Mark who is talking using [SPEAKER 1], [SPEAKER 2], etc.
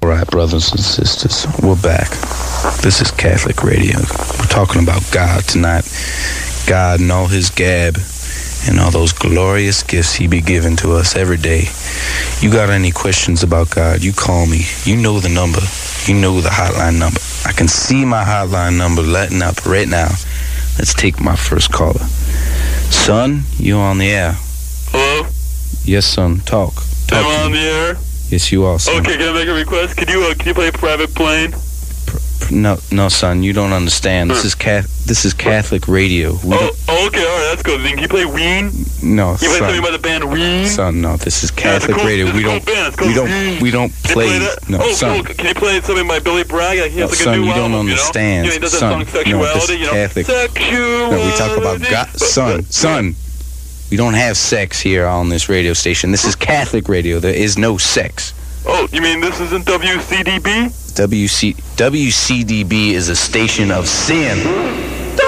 [SPEAKER 1] right, brothers and sisters, we're back. This is Catholic Radio. We're talking about God tonight. God and all his gab and all those glorious gifts he be giving to us every day. You got any questions about God, you call me. You know the number. You know the hotline number. I can see my hotline number letting up right now. Let's take my first caller. Son, you on the air.
[SPEAKER 2] Hello?
[SPEAKER 1] Yes, son. Talk.
[SPEAKER 2] Am I on the air?
[SPEAKER 1] Yes, you are, son.
[SPEAKER 2] Okay, can I make a request? Can you play Private Plane?
[SPEAKER 1] No, son, you don't understand. This is Catholic radio.
[SPEAKER 2] Okay, all right, that's good. Then can you play Ween?
[SPEAKER 1] No,
[SPEAKER 2] you play
[SPEAKER 1] son.
[SPEAKER 2] something by the band Ween?
[SPEAKER 1] Son, no, this is Catholic radio. We don't play. No,
[SPEAKER 2] oh,
[SPEAKER 1] son.
[SPEAKER 2] Cool. Can you play something by Billy Bragg? He has like
[SPEAKER 1] son,
[SPEAKER 2] a new
[SPEAKER 1] you don't
[SPEAKER 2] album,
[SPEAKER 1] understand.
[SPEAKER 2] You know, he does that
[SPEAKER 1] son,
[SPEAKER 2] song Sexuality,
[SPEAKER 1] no, this is Catholic.
[SPEAKER 2] Sexuality.
[SPEAKER 1] No, we talk about God. Son. We don't have sex here on this radio station. This is Catholic radio. There is no sex.
[SPEAKER 2] Oh, you mean this isn't WCDB?
[SPEAKER 1] WCDB is a station of sin.